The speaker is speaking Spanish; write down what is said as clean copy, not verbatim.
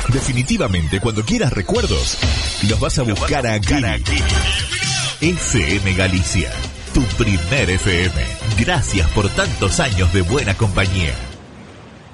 Definitivamente, cuando quieras recuerdos, los vas a buscar aquí. FM Galicia, tu primer FM. Gracias por tantos años de buena compañía.